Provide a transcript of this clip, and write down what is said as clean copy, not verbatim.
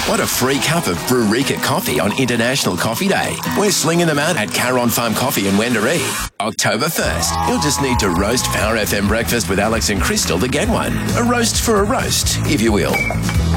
Want a free cup of Brew-Rika coffee on International Coffee Day? We're slinging them out at Caron Farm Coffee in Wendouree. October 1st. You'll just need to roast Power FM Breakfast with Alex and Crystal to get one. A roast for a roast, if you will.